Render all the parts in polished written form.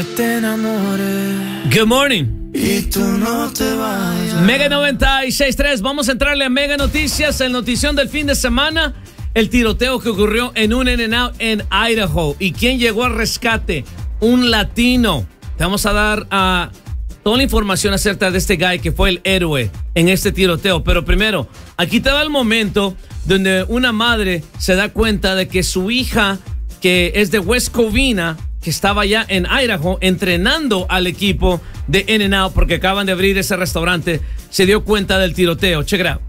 Good morning. Y tú no te vayas. Mega 96.3. Vamos a entrarle a Mega Noticias, el notición del fin de semana. El tiroteo que ocurrió en un In-N-Out en Idaho. ¿Y quién llegó al rescate? Un latino. Te vamos a dar toda la información acerca de este guy que fue el héroe en este tiroteo. Pero primero, aquí te va el momento donde una madre se da cuenta de que su hija, que es de West Covina, que estaba ya en Idaho entrenando al equipo de In-N-Out porque acaban de abrir ese restaurante, se dio cuenta del tiroteo. Check it out.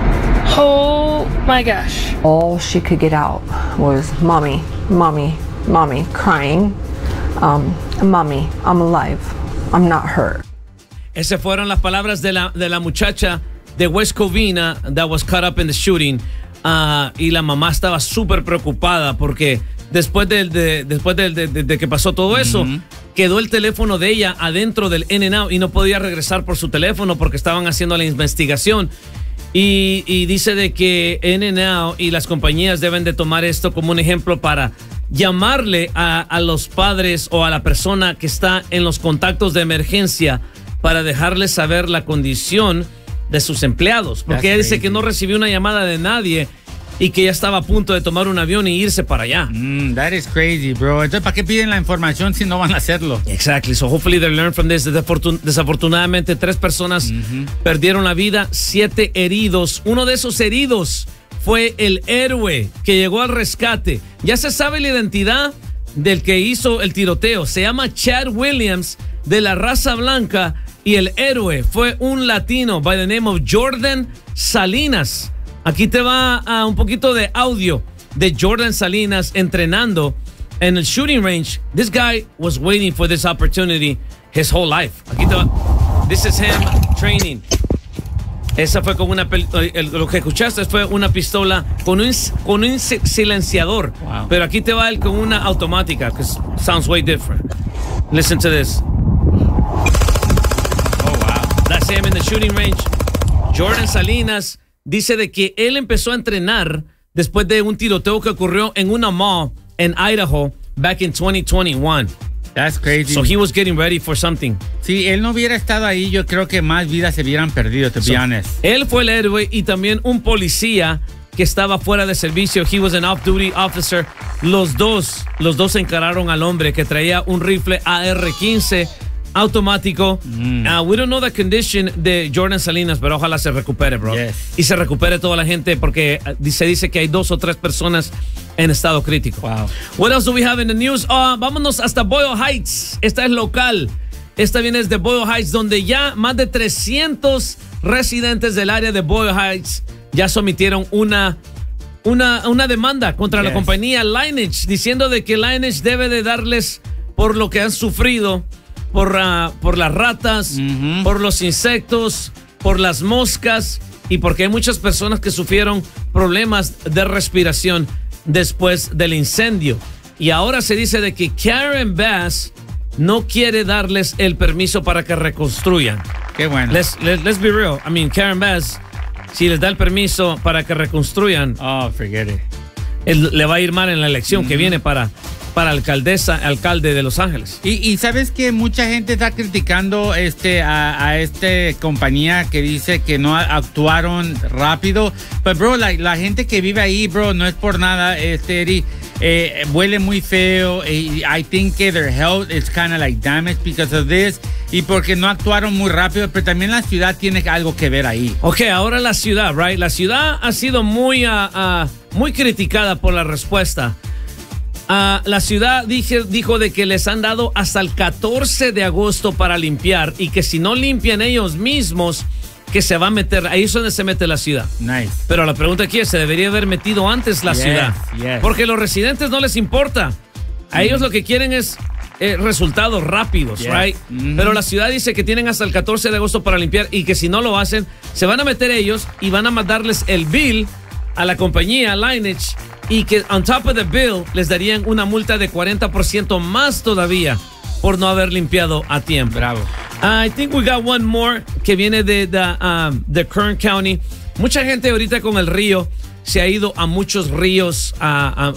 Oh my gosh. All she could get out was mommy, mommy, mommy, crying. Mommy, I'm alive. I'm not hurt. Esas fueron las palabras de la muchacha de West Covina that was caught up in the shooting. Y la mamá estaba súper preocupada porque después de que pasó todo eso, quedó el teléfono de ella adentro del In-N-Out y no podía regresar por su teléfono porque estaban haciendo la investigación. Y dice de que In-N-Out y las compañías deben de tomar esto como un ejemplo para llamarle a los padres o a la persona que está en los contactos de emergencia para dejarles saber la condición de sus empleados. Porque ella dice que no recibió una llamada de nadie y que ya estaba a punto de tomar un avión y irse para allá. That is crazy, bro. Entonces, ¿para qué piden la información si no van a hacerlo? Exactly. So hopefully they learn from this. Desafortunadamente, 3 personas perdieron la vida, 7 heridos. Uno de esos heridos fue el héroe que llegó al rescate. Ya se sabe la identidad del que hizo el tiroteo. Se llama Chad Williams, de la raza blanca, y el héroe fue un latino by the name of Jordan Salinas. Aquí te va un poquito de audio de Jordan Salinas entrenando en el shooting range. This guy was waiting for this opportunity his whole life. Aquí te va. This is him training. Esa fue con lo que escuchaste fue una pistola con un silenciador. Wow. Pero aquí te va él con una automática, que sounds way different. Listen to this. Oh, wow. That's him in the shooting range. Jordan Salinas dice de que él empezó a entrenar después de un tiroteo que ocurrió en una mall en Idaho back in 2021. That's crazy. So he was getting ready for something. Si él no hubiera estado ahí, yo creo que más vidas se hubieran perdido, to be honest. Él fue el héroe y también un policía que estaba fuera de servicio. He was an off-duty officer. Los dos encararon al hombre que traía un rifle AR-15 automático. We don't know the condition de Jordan Salinas, pero ojalá se recupere, bro. Yes. Y se recupere toda la gente porque se dice que hay 2 o 3 personas en estado crítico. Wow. What else do we have in the news? Vámonos hasta Boyle Heights. Esta es local. Esta viene desde Boyle Heights, donde ya más de 300 residentes del área de Boyle Heights ya sometieron una demanda contra la compañía Lineage, diciendo de que Lineage debe de darles por lo que han sufrido, por las ratas, por los insectos, por las moscas y porque hay muchas personas que sufrieron problemas de respiración después del incendio. Y ahora se dice de que Karen Bass no quiere darles el permiso para que reconstruyan. Qué bueno. Let's be real. I mean, Karen Bass, si les da el permiso para que reconstruyan, forget it. Le va a ir mal en la elección que viene para alcalde de Los Ángeles. Y sabes que mucha gente está criticando a esta compañía que dice que no actuaron rápido. Pero, bro, la gente que vive ahí, bro, no es por nada, Eddie, huele muy feo. I think their health is kind of like damaged because of this. Y porque no actuaron muy rápido, pero también la ciudad tiene algo que ver ahí. Ok, ahora la ciudad, right? La ciudad ha sido muy criticada por la respuesta. La ciudad dijo de que les han dado hasta el 14 de agosto para limpiar y que si no limpian ellos mismos, que se va a meter, ahí es donde se mete la ciudad. Nice. Pero la pregunta aquí es, ¿se debería haber metido antes la ciudad? Yes. Porque a los residentes no les importa. A ellos lo que quieren es resultados rápidos, right? Pero la ciudad dice que tienen hasta el 14 de agosto para limpiar y que si no lo hacen, se van a meter ellos y van a mandarles el bill a la compañía Lineage y que on top of the bill les darían una multa de 40% más todavía por no haber limpiado a tiempo. Bravo. I think we got one more que viene de Kern County. Mucha gente ahorita con el río se ha ido a muchos ríos